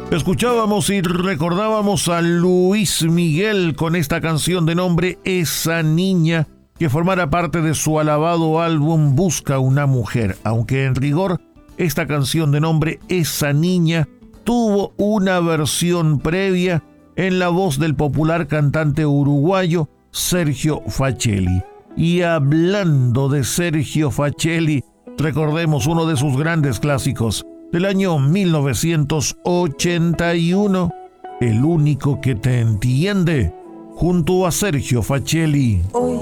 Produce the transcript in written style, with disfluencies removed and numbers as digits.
Escuchábamos y recordábamos a Luis Miguel con esta canción de nombre Esa Niña, que formara parte de su alabado álbum Busca una Mujer, aunque en rigor esta canción de nombre Esa Niña tuvo una versión previa en la voz del popular cantante uruguayo Sergio Facelli. Y hablando de Sergio Facelli, recordemos uno de sus grandes clásicos del año 1981, El único que te entiende, junto a Sergio Facelli.